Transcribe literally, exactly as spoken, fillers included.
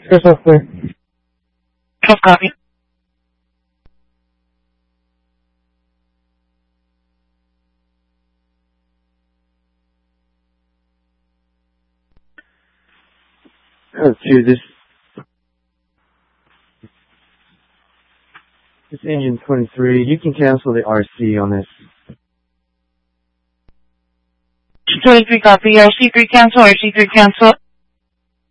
Airsoft clear. twelve copy. Oh, two, this, this engine twenty-three, you can cancel the R C on this. twenty-three copy. R C three cancel. R C three cancel.